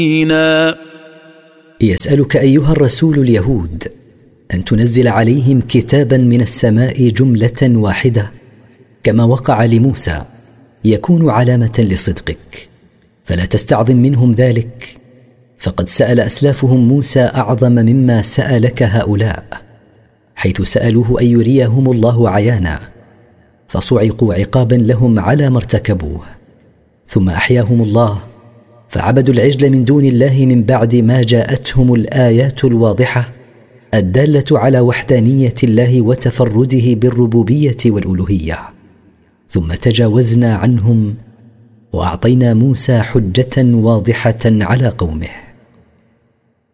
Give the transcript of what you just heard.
يسألك أيها الرسول اليهود أن تنزل عليهم كتابا من السماء جملة واحدة كما وقع لموسى يكون علامة لصدقك، فلا تستعظم منهم ذلك، فقد سأل أسلافهم موسى أعظم مما سألك هؤلاء، حيث سألوه أن يريهم الله عيانا، فصعقوا عقابا لهم على ما ارتكبوه. ثم أحياهم الله فعبدوا العجل من دون الله من بعد ما جاءتهم الآيات الواضحة الدالة على وحدانية الله وتفرده بالربوبية والألوهية. ثم تجاوزنا عنهم وأعطينا موسى حجة واضحة على قومه.